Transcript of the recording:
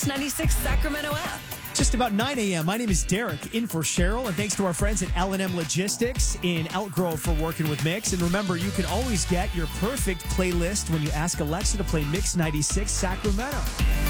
96 Sacramento app. Just about 9 a.m. My name is Derek, in for Cheryl, and thanks to our friends at L&M Logistics in Elk Grove for working with Mix. And remember, you can always get your perfect playlist when you ask Alexa to play Mix 96 Sacramento.